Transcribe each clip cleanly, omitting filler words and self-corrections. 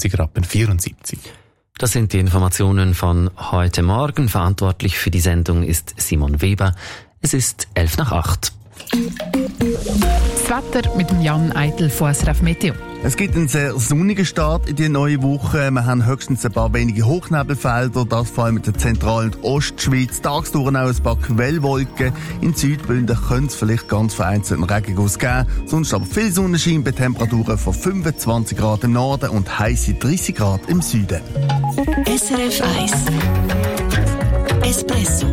50er ab 74. Das sind die Informationen von heute Morgen. Verantwortlich für die Sendung ist Simon Weber. Es ist 7:11. Das Wetter mit dem Jan Eitel von SRF Meteo. Es gibt einen sehr sonnigen Start in die neue Woche. Wir haben höchstens ein paar wenige Hochnebelfelder, das vor allem in der Zentral- und Ostschweiz. Tagsdurch auch ein paar Quellwolken. In Südbünden könnte es vielleicht ganz vereinzelt einen Regenguss geben. Sonst aber viel Sonnenschein bei Temperaturen von 25 Grad im Norden und heisse 30 Grad im Süden. SRF 1 Espresso.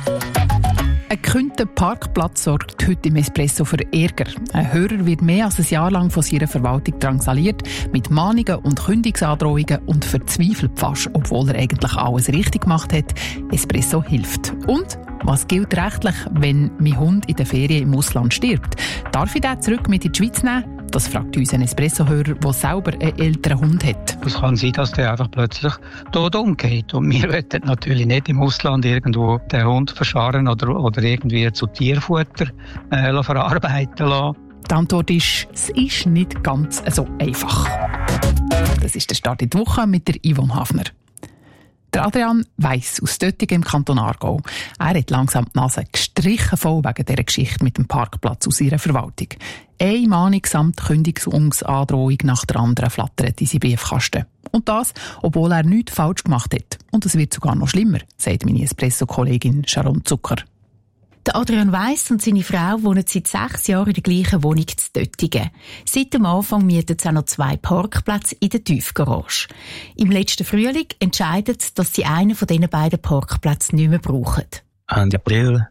Ein gekündter Parkplatz sorgt heute im Espresso für Ärger. Ein Hörer wird mehr als ein Jahr lang von seiner Verwaltung drangsaliert, mit Mahnungen und Kündigungsandrohungen und verzweifelt fast, obwohl er eigentlich alles richtig gemacht hat. Espresso hilft. Und was gilt rechtlich, wenn mein Hund in der Ferien im Ausland stirbt? Darf ich den zurück mit in die Schweiz nehmen? Das fragt uns ein Espresso-Hörer, der selber einen älteren Hund hat. Es kann sein, dass der einfach plötzlich tot umgeht. Und wir wollen natürlich nicht im Ausland irgendwo den Hund verscharren oder irgendwie zu Tierfutter verarbeiten lassen. Die Antwort ist, es ist nicht ganz so einfach. Das ist der Start in die Woche mit der Yvonne Hafner. Der Adrian Weiss aus Döttingen im Kanton Aargau. Er hat langsam die Nase gestrichen voll wegen dieser Geschichte mit dem Parkplatz aus ihrer Verwaltung. Eine Mahnung samt Kündigungsandrohung nach der anderen flattert in seinen Briefkasten. Und das, obwohl er nichts falsch gemacht hat. Und es wird sogar noch schlimmer, sagt meine Espresso-Kollegin Sharon Zucker. Der Adrian Weiss und seine Frau wohnen seit 6 Jahren in der gleichen Wohnung in Döttingen. Seit dem Anfang mieten sie auch noch 2 Parkplätze in der Tiefgarage. Im letzten Frühling entscheidet sie, dass sie einen von diesen beiden Parkplätzen nicht mehr brauchen. Ende April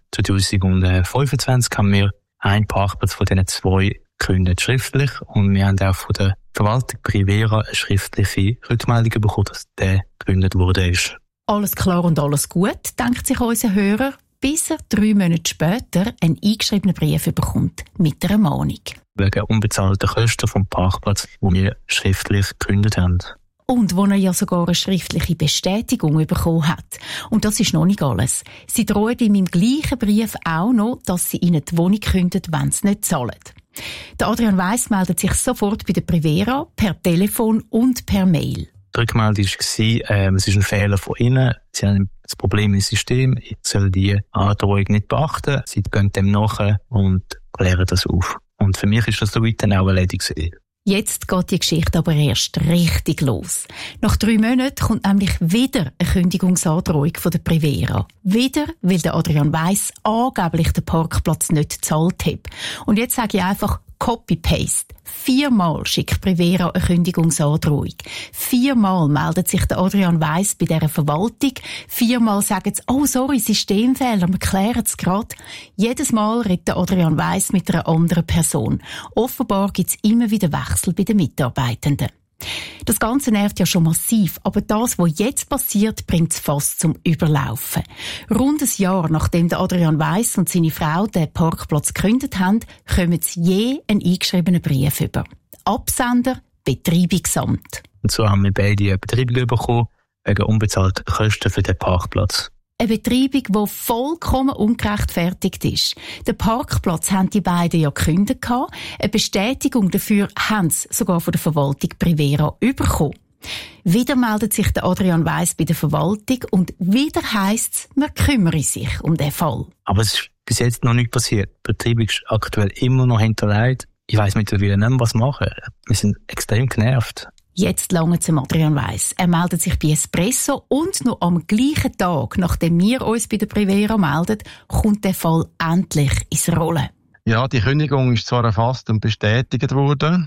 2025 haben wir einen Parkplatz von diesen 2 gekündigt, schriftlich. Und wir haben auch von der Verwaltung Privera eine schriftliche Rückmeldung bekommen, dass der gekündigt wurde. Alles klar und alles gut, denkt sich unser Hörer, bis er 3 Monate später einen eingeschriebenen Brief bekommt mit einer Mahnung. Wegen unbezahlter Kosten vom Parkplatz, die wir schriftlich gekündigt haben. Und wo er ja sogar eine schriftliche Bestätigung bekommen hat. Und das ist noch nicht alles. Sie drohen ihm im gleichen Brief auch noch, dass sie ihnen die Wohnung kündigen, wenn sie nicht zahlen. Der Adrian Weiss meldet sich sofort bei der Privera, per Telefon und per Mail. Die Rückmeldung war, es ist ein Fehler von Ihnen. Sie haben das Problem im System. Ich soll die Androhung nicht beachten. Sie gehen dem nach und klären das auf. Und für mich ist das soweit dann auch erledigt. Jetzt geht die Geschichte aber erst richtig los. Nach 3 Monaten kommt nämlich wieder eine Kündigungsandrohung von der Privera. Wieder, weil der Adrian Weiss angeblich den Parkplatz nicht gezahlt hat. Und jetzt sage ich einfach Copy-Paste. 4-mal schickt Privera eine Kündigungsandrohung. 4-mal meldet sich der Adrian Weiss bei dieser Verwaltung. 4-mal sagen sie, oh sorry, Systemfehler, wir klären es gerade. Jedes Mal redet der Adrian Weiss mit einer anderen Person. Offenbar gibt es immer wieder Wechsel bei den Mitarbeitenden. Das Ganze nervt ja schon massiv, aber das, was jetzt passiert, bringt es fast zum Überlaufen. Rund ein Jahr nachdem der Adrian Weiss und seine Frau den Parkplatz gekündigt haben, kommen sie je einen eingeschriebenen Brief über. Absender, Betreibungsamt. Und so haben wir beide eine Betreibung bekommen, wegen unbezahlter Kosten für den Parkplatz. Eine Betreibung, die vollkommen ungerechtfertigt ist. Den Parkplatz haben die beiden ja gekündigt. Eine Bestätigung dafür haben sie sogar von der Verwaltung Privera bekommen. Wieder meldet sich der Adrian Weiss bei der Verwaltung und wieder heisst es, man kümmere sich um den Fall. Aber es ist bis jetzt noch nichts passiert. Die Betreibung ist aktuell immer noch hinterlegt. Ich weiss mittlerweile nicht mehr, was machen. Wir sind extrem genervt. Jetzt lange zum Adrian Weiss. Er meldet sich bei Espresso und noch am gleichen Tag, nachdem wir uns bei der Privera melden, kommt der Fall endlich ins Rollen. Ja, die Kündigung ist zwar erfasst und bestätigt worden,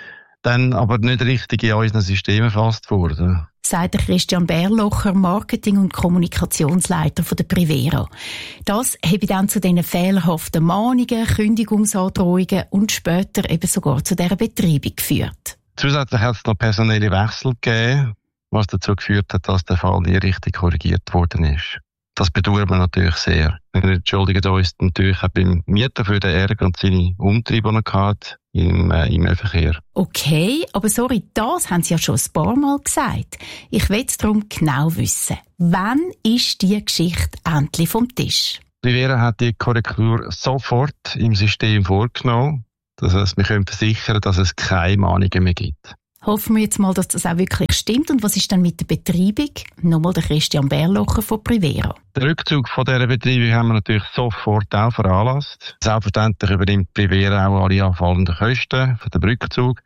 dann aber nicht richtig in unseren Systemen erfasst worden. Sagt der Christian Bärlocher, Marketing- und Kommunikationsleiter von der Privera. Das habe dann zu diesen fehlerhaften Mahnungen, Kündigungsandrohungen und später eben sogar zu dieser Betreibung geführt. Zusätzlich hat es noch personelle Wechsel gegeben, was dazu geführt hat, dass der Fall nie richtig korrigiert worden ist. Das bedauern wir natürlich sehr. Wir entschuldigen uns natürlich auch beim Mieter für den Ärger und seine Umtriebe, die er hatte im Verkehr. Okay, aber sorry, das haben Sie ja schon ein paar Mal gesagt. Ich will es darum genau wissen. Wann ist diese Geschichte endlich vom Tisch? Privera hat die Korrektur sofort im System vorgenommen. Das heisst, wir können versichern, dass es keine Mahnungen mehr gibt. Hoffen wir jetzt mal, dass das auch wirklich stimmt. stimmt. Und was ist dann mit der Betreibung? Nochmal der Christian Bärlocher von Privera. Den Rückzug von dieser Betreibung haben wir natürlich sofort auch veranlasst. Selbstverständlich übernimmt Privera auch alle anfallenden Kosten für den Rückzug.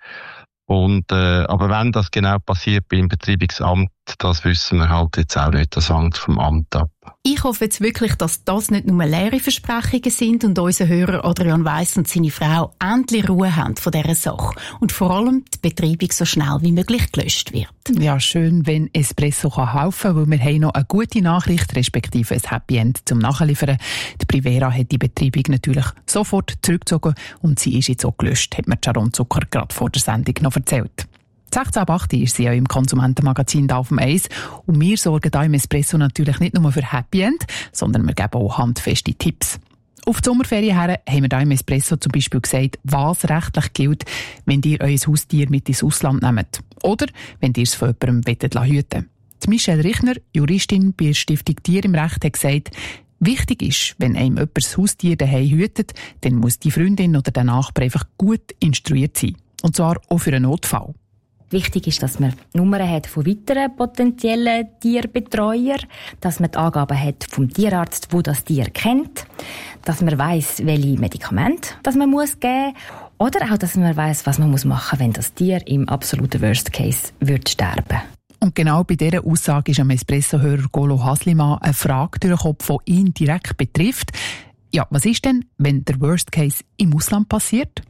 Aber wenn das genau passiert beim Betreibungsamt, das wissen wir halt jetzt auch nicht, das hängt vom Amt ab. Ich hoffe jetzt wirklich, dass das nicht nur leere Versprechungen sind und unser Hörer Adrian Weiss und seine Frau endlich Ruhe haben von dieser Sache und vor allem die Betreibung so schnell wie möglich gelöscht wird. Ja, schön, wenn Espresso helfen kann, weil wir haben noch eine gute Nachricht, respektive ein Happy End zum Nachliefern. Die Privera hat die Betreibung natürlich sofort zurückgezogen und sie ist jetzt auch gelöscht, hat mir Sharon Zucker gerade vor der Sendung noch erzählt. 16.08 ist sie ja im Konsumentenmagazin da auf dem Eis. Und wir sorgen da im Espresso natürlich nicht nur für Happy End, sondern wir geben auch handfeste Tipps. Auf die Sommerferien her haben wir da im Espresso zum Beispiel gesagt, was rechtlich gilt, wenn ihr euer Haustier mit ins Ausland nehmt. Oder wenn ihr es von jemandem hüten wollt. Die Michelle Richner, Juristin bei der Stiftung Tier im Recht, hat gesagt, wichtig ist, wenn einem jemand das Haustier daheim hütet, dann muss die Freundin oder der Nachbar einfach gut instruiert sein. Und zwar auch für einen Notfall. Wichtig ist, dass man Nummern hat von weiteren potenziellen Tierbetreuern, dass man die Angaben hat vom Tierarzt, der das Tier kennt, dass man weiss, welche Medikamente das man geben muss, oder auch, dass man weiss, was man machen muss, wenn das Tier im absoluten Worst Case wird sterben. Und genau bei dieser Aussage ist am Espresso-Hörer Golo Haslimann eine Frage durch den Kopf, die ihn direkt betrifft. Ja, was ist denn, wenn der Worst Case im Ausland passiert?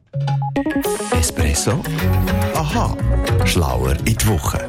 Espresso? Aha, schlauer in die Woche.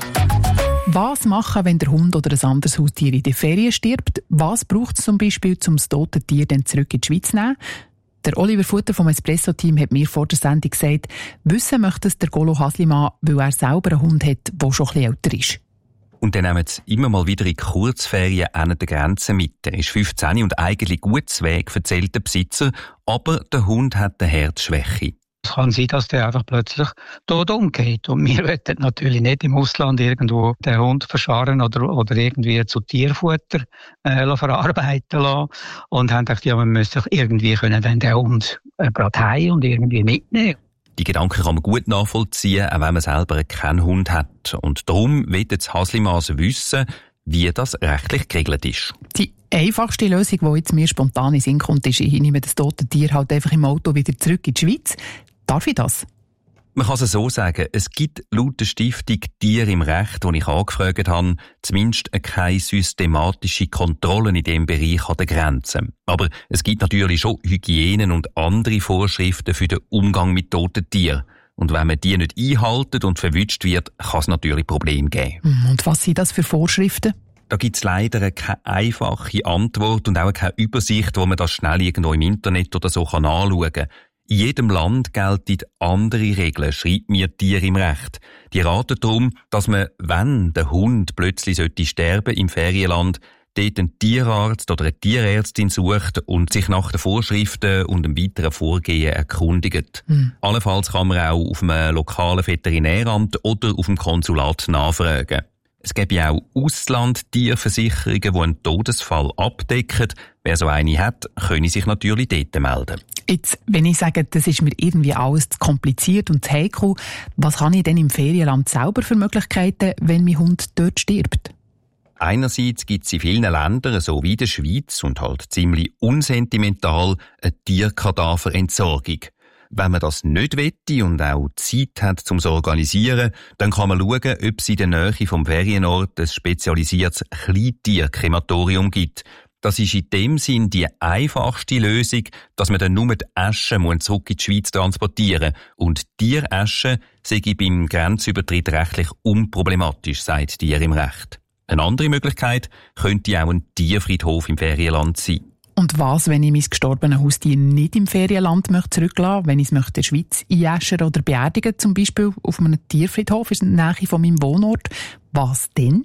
Was machen, wenn der Hund oder ein anderes Haustier in den Ferien stirbt? Was braucht es zum Beispiel, um das tote Tier dann zurück in die Schweiz zu nehmen? Der Oliver Futter vom Espresso-Team hat mir vor der Sendung gesagt, wissen möchte es der Golo Haslimann, weil er selber einen Hund hat, der schon ein bisschen älter ist. Und dann nehmen sie immer mal wieder in Kurzferien an der Grenze mit. Er ist 15 und eigentlich gut Weg, erzählt der Besitzer, aber der Hund hat eine Herzschwäche. Es kann sein, dass der einfach plötzlich tot umgeht. Und wir wollen natürlich nicht im Ausland irgendwo den Hund verscharren oder irgendwie zu Tierfutter verarbeiten lassen. Und haben gedacht, ja, man müsste sich irgendwie können, dann den Hund gerade heim und irgendwie mitnehmen. Die Gedanken kann man gut nachvollziehen, auch wenn man selber keinen Hund hat. Und darum will jetzt Haslimann wissen, wie das rechtlich geregelt ist. Die einfachste Lösung, die jetzt mir spontan in den Sinn kommt, ist, ich nehme das tote Tier halt einfach im Auto wieder zurück in die Schweiz. Darf ich das? Man kann es so sagen, es gibt laut der Stiftung Tier im Recht, die ich angefragt habe, zumindest keine systematische Kontrollen in diesem Bereich an den Grenzen. Aber es gibt natürlich schon Hygienen und andere Vorschriften für den Umgang mit toten Tieren. Und wenn man die nicht einhalten und verwünscht wird, kann es natürlich Probleme geben. Und was sind das für Vorschriften? Da gibt es leider keine einfache Antwort und auch keine Übersicht, wo man das schnell irgendwo im Internet oder so anschauen kann. In jedem Land gelten andere Regeln, schreibt mir Tier im Recht. Die raten darum, dass man, wenn der Hund plötzlich sterben im Ferienland, dort einen Tierarzt oder eine Tierärztin sucht und sich nach den Vorschriften und dem weiteren Vorgehen erkundigt. Allenfalls kann man auch auf einem lokalen Veterinäramt oder auf dem Konsulat nachfragen. Es gibt ja auch Ausland-Tierversicherungen, die einen Todesfall abdecken. Wer so eine hat, könne sich natürlich dort melden. Jetzt, wenn ich sage, das ist mir irgendwie alles zu kompliziert und zu heikel, was habe ich denn im Ferienland selber für Möglichkeiten, wenn mein Hund dort stirbt? Einerseits gibt es in vielen Ländern, so wie der Schweiz und halt ziemlich unsentimental, eine Tierkadaverentsorgung. Wenn man das nicht wette und auch Zeit hat, um es zu organisieren, dann kann man schauen, ob es in der Nähe vom Ferienort ein spezialisiertes Kleintierkrematorium gibt. Das ist in dem Sinn die einfachste Lösung, dass man dann nur die Asche zurück in die Schweiz transportieren muss. Und Tieresche sei beim Grenzübertritt rechtlich unproblematisch, sagt Tier im Recht. Eine andere Möglichkeit könnte auch ein Tierfriedhof im Ferienland sein. Und was, wenn ich mein gestorbenes Haustier nicht im Ferienland zurücklassen möchte, wenn ich es in der Schweiz einäschern oder beerdigen, zum Beispiel auf einem Tierfriedhof in der Nähe von meinem Wohnort? Was denn?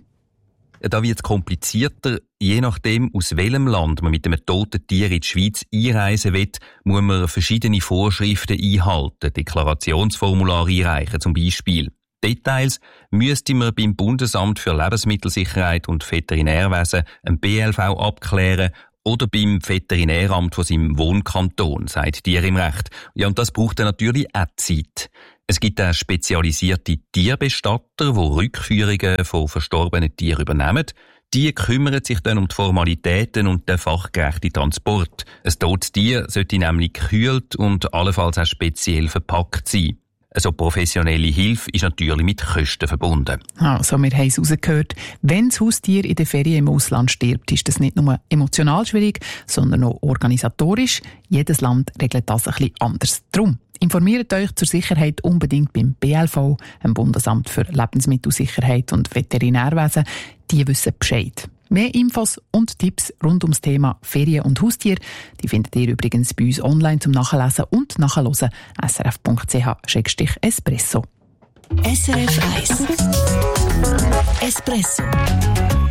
Da wird es komplizierter. Je nachdem, aus welchem Land man mit einem toten Tier in die Schweiz einreisen will, muss man verschiedene Vorschriften einhalten, Deklarationsformulare einreichen zum Beispiel. Details müsste man beim Bundesamt für Lebensmittelsicherheit und Veterinärwesen ein BLV abklären oder beim Veterinäramt von seinem Wohnkanton, sagt Tier im Recht. Ja, und das braucht dann natürlich auch Zeit. Es gibt auch spezialisierte Tierbestatter, die Rückführungen von verstorbenen Tieren übernehmen. Die kümmern sich dann um die Formalitäten und den fachgerechten Transport. Ein totes Tier sollte nämlich gekühlt und allenfalls auch speziell verpackt sein. Also professionelle Hilfe ist natürlich mit Kosten verbunden. Also, wir haben es rausgehört. Wenn das Haustier in der Ferien im Ausland stirbt, ist das nicht nur emotional schwierig, sondern auch organisatorisch. Jedes Land regelt das ein bisschen anders. Darum informiert euch zur Sicherheit unbedingt beim BLV, dem Bundesamt für Lebensmittelsicherheit und Veterinärwesen. Die wissen Bescheid. Mehr Infos und Tipps rund ums Thema Ferien und Haustier, die findet ihr übrigens bei uns online zum Nachlesen und Nachhören srf.ch/espresso. SRF 1 Espresso.